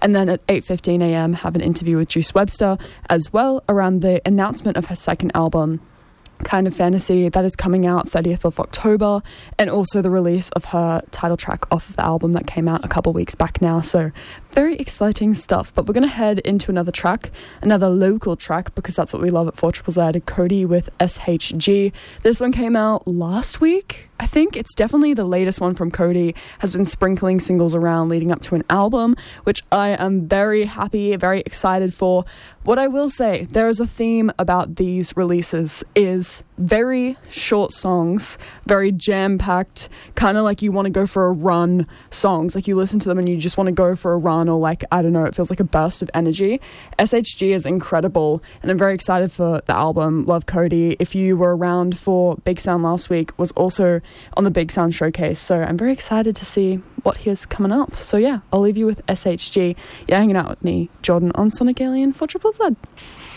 And then at 8:15 a.m. have an interview with Juice Webster as well around the announcement of her second album, Kind of Fantasy, that is coming out 30th of October, and also the release of her title track off of the album that came out a couple weeks back now. So very exciting stuff. But we're going to head into another track, another local track, because that's what we love at 4ZZZ, Cody with SHG. This one came out last week, I think. It's definitely the latest one from Cody. Has been sprinkling singles around leading up to an album, which I am very happy, very excited for. What I will say, there is a theme about these releases, is very short songs, very jam-packed, kind of like you want to go for a run songs. Like you listen to them and you just want to go for a run, or like, I don't know, it feels like a burst of energy. SHG is incredible, and I'm very excited for the album. Love Cody. If you were around for Big Sound last week, was also on the Big Sound showcase, so I'm very excited to see what he has coming up. So yeah, I'll leave you with SHG. You're hanging out with me, Jordan, on Sonic Alien for ZZZ.